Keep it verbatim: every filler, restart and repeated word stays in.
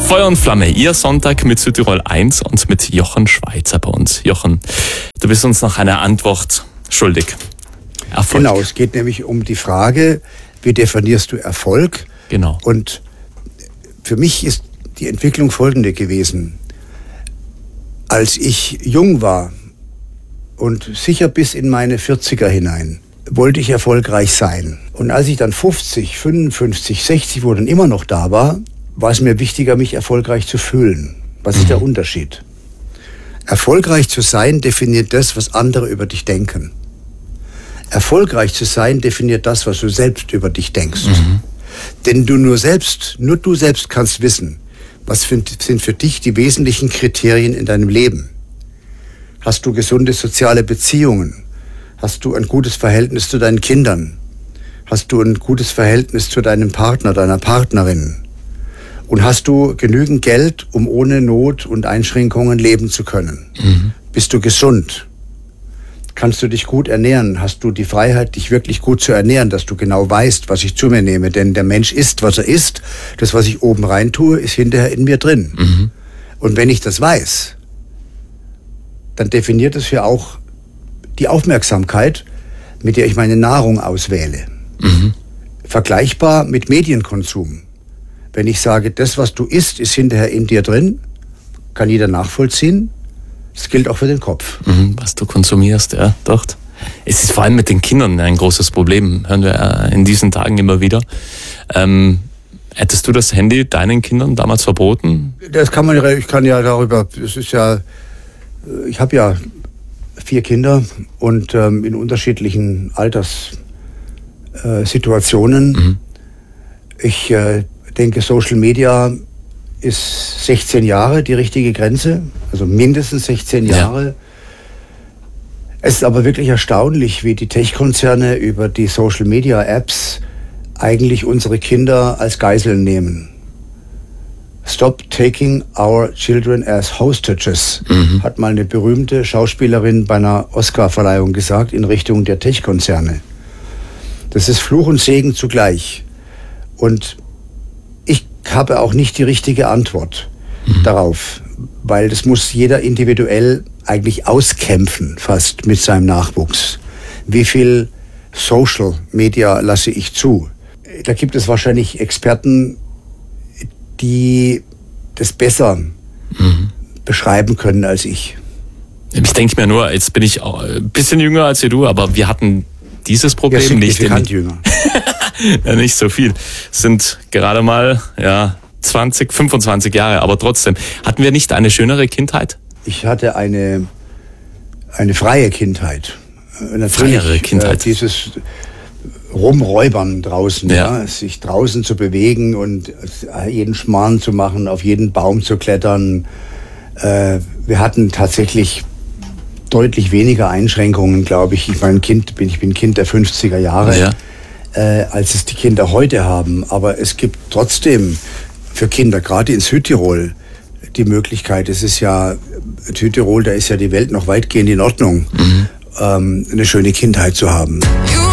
Feuer und Flamme, Ihr Sonntag mit Südtirol eins und mit Jochen Schweizer bei uns. Jochen, du bist uns noch eine Antwort schuldig. Erfolg. Genau, es geht nämlich um die Frage, wie definierst du Erfolg? Genau. Und für mich ist die Entwicklung folgende gewesen. Als ich jung war und sicher bis in meine vierziger hinein, wollte ich erfolgreich sein. Und als ich dann fünfzig, fünfundfünfzig, sechzig wurde und immer noch da war, war es mir wichtiger, mich erfolgreich zu fühlen. Was ist der Unterschied? Erfolgreich zu sein definiert das, was andere über dich denken. Erfolgreich zu sein definiert das, was du selbst über dich denkst. Mhm. Denn du nur selbst, nur du selbst kannst wissen, was für, sind für dich die wesentlichen Kriterien in deinem Leben. Hast du gesunde soziale Beziehungen? Hast du ein gutes Verhältnis zu deinen Kindern? Hast du ein gutes Verhältnis zu deinem Partner, deiner Partnerin? Und hast du genügend Geld, um ohne Not und Einschränkungen leben zu können? Mhm. Bist du gesund? Kannst du dich gut ernähren? Hast du die Freiheit, dich wirklich gut zu ernähren, dass du genau weißt, was ich zu mir nehme? Denn der Mensch isst, was er isst. Das, was ich oben rein tue, ist hinterher in mir drin. Mhm. Und wenn ich das weiß, dann definiert es ja auch die Aufmerksamkeit, mit der ich meine Nahrung auswähle. Mhm. Vergleichbar mit Medienkonsum. Wenn ich sage, das, was du isst, ist hinterher in dir drin, kann jeder nachvollziehen. Das gilt auch für den Kopf. Mhm, was du konsumierst, ja, doch. Es ist vor allem mit den Kindern ein großes Problem, hören wir in diesen Tagen immer wieder. Ähm, hättest du das Handy deinen Kindern damals verboten? Das kann man ja, ich kann ja darüber, es ist ja, ich habe ja vier Kinder und ähm, in unterschiedlichen Alterssituationen. Äh, mhm. Ich äh, denke, Social Media ist sechzehn Jahre die richtige Grenze, also mindestens sechzehn Jahre. Ja. Es ist aber wirklich erstaunlich, wie die Tech-Konzerne über die Social Media Apps eigentlich unsere Kinder als Geiseln nehmen. Stop taking our children as hostages, mhm. hat mal eine berühmte Schauspielerin bei einer Oscar-Verleihung gesagt in Richtung der Tech-Konzerne. Das ist Fluch und Segen zugleich. Und ich habe auch nicht die richtige Antwort mhm. darauf, weil das muss jeder individuell eigentlich auskämpfen, fast mit seinem Nachwuchs. Wie viel Social Media lasse ich zu? Da gibt es wahrscheinlich Experten, die das besser mhm. beschreiben können als ich. Ich denke mir nur, jetzt bin ich auch ein bisschen jünger als du, aber wir hatten dieses Problem ja, nicht. Signifikant jünger. Ja, nicht so viel. Es sind gerade mal ja, zwanzig, fünfundzwanzig Jahre, aber trotzdem. Hatten wir nicht eine schönere Kindheit? Ich hatte eine, eine freie Kindheit. Natürlich, Freiere Kindheit. Äh, dieses Rumräubern draußen, ja. Ja, sich draußen zu bewegen und jeden Schmarrn zu machen, auf jeden Baum zu klettern. Äh, wir hatten tatsächlich deutlich weniger Einschränkungen, glaube ich. Ich mein Kind, bin, ich bin Kind der fünfziger Jahre, ja. äh, als es die Kinder heute haben. Aber es gibt trotzdem für Kinder, gerade in Südtirol, die Möglichkeit, es ist ja, Südtirol, da ist ja die Welt noch weitgehend in Ordnung, mhm. ähm, eine schöne Kindheit zu haben.